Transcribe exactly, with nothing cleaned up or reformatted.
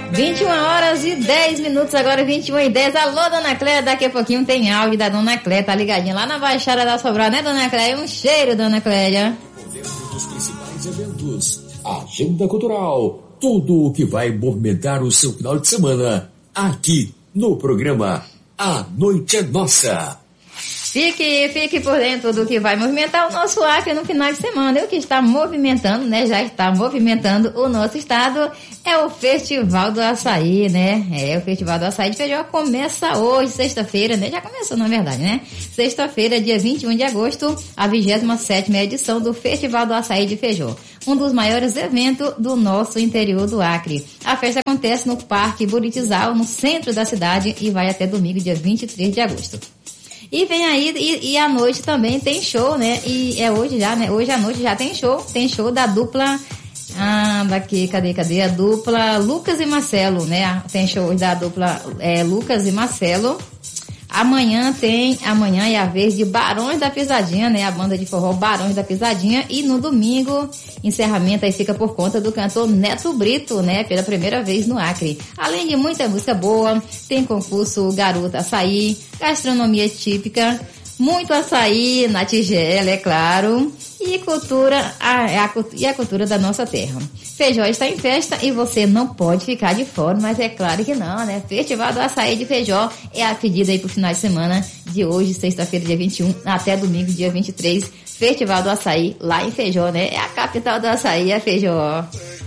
vinte e uma horas e dez minutos, agora vinte e uma e dez. Alô, Dona Cléia, daqui a pouquinho tem áudio da Dona Cléia, tá ligadinha lá na Baixada da Sobral, né, Dona Cléia? Um cheiro, Dona Cléia. Dentro dos principais eventos, agenda cultural, tudo o que vai movimentar o seu final de semana, aqui no programa A Noite é Nossa. Fique, fique por dentro do que vai movimentar o nosso Acre no final de semana. E o que está movimentando, né? Já está movimentando o nosso estado é o Festival do Açaí, né? É, o Festival do Açaí de Feijó começa hoje, sexta-feira, né? Já começou, na verdade, né? Sexta-feira, dia vinte e um de agosto, a vigésima sétima edição do Festival do Açaí de Feijó. Um dos maiores eventos do nosso interior do Acre. A festa acontece no Parque Buritizal, no centro da cidade, e vai até domingo, dia vinte e três de agosto. E vem aí, e, e à noite também tem show, né? E é hoje já, né? Hoje à noite já tem show. Tem show da dupla, ah, daqui, cadê, cadê? A dupla Lucas e Marcelo, né? Tem show hoje da dupla é, Lucas e Marcelo. Amanhã tem, amanhã é a vez de Barões da Pisadinha, né? A banda de forró Barões da Pisadinha. E no domingo, encerramento aí fica por conta do cantor Neto Brito, né? Pela primeira vez no Acre. Além de muita música boa, tem concurso Garota Açaí, gastronomia típica, muito açaí na tigela, é claro, e cultura, a, a, e a cultura da nossa terra. Feijó está em festa e você não pode ficar de fora, mas é claro que não, né? Festival do Açaí de Feijó é a pedida aí pro final de semana de hoje, sexta-feira, dia vinte e um, até domingo, dia vinte e três. Festival do Açaí lá em Feijó, né? É a capital do açaí, é Feijó.